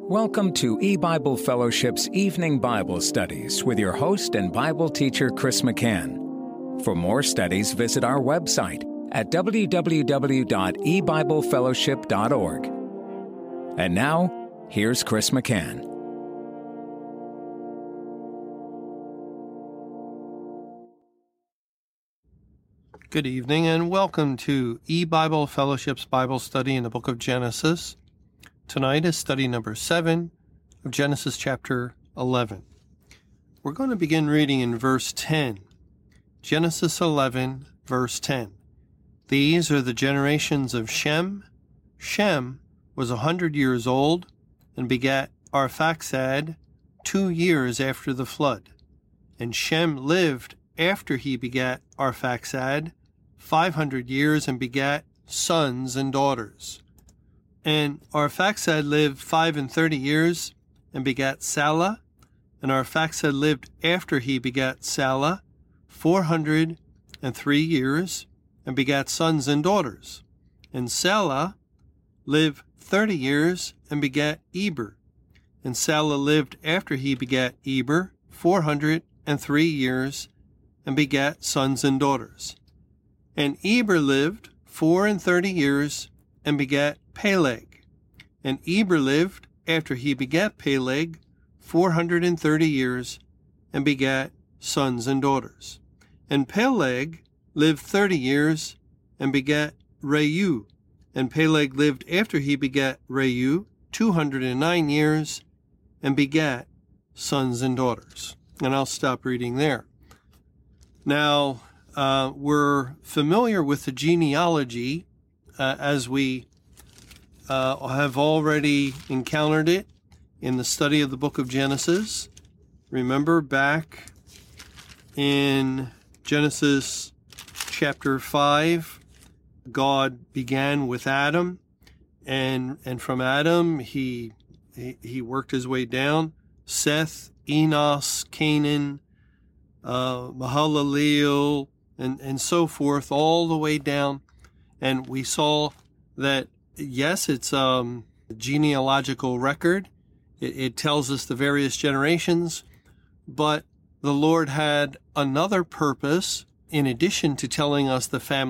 Welcome to eBible Fellowship's Evening Bible Studies with your host and Bible teacher, Chris McCann. For more studies, visit our website at www.ebiblefellowship.org. And now, here's Chris McCann. Good evening and welcome to eBible Fellowship's Bible study in the book of Genesis. Tonight is study number 7 of Genesis chapter 11. We're going to begin reading in verse 10. Genesis 11, verse 10. These are the generations of Shem. Shem was 100 years old and begat Arphaxad 2 years after the flood. And Shem lived after he begat Arphaxad 500 years and begat sons and daughters. And Arphaxad lived 35 years and begat Salah. And Arphaxad lived after he begat Salah 403 years and begat sons and daughters. And Salah lived 30 years and begat Eber. And Salah lived after he begat Eber 403 years and begat sons and daughters. And Eber lived 34 years and begat Peleg. And Eber lived after he begat Peleg 430 years and begat sons and daughters. And Peleg lived 30 years and begat Reu. And Peleg lived after he begat Reu 209 years and begat sons and daughters. And I'll stop reading there. Now, we're familiar with the genealogy as we have already encountered it in the study of the book of Genesis. Remember back in Genesis chapter 5, God began with Adam, and from Adam he worked his way down. Seth, Enos, Canaan, Mahalaleel, and so forth, all the way down. And we saw that, yes, it's a genealogical record. It tells us the various generations, but the Lord had another purpose in addition to telling us the family